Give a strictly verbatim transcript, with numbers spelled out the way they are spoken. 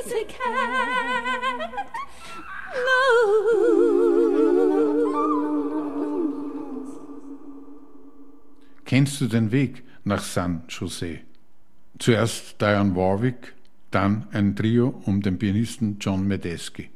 Pussycat. No. Kennst du den Weg nach San Jose? Zuerst Dionne Warwick, dann ein Trio um den Pianisten John Medeski.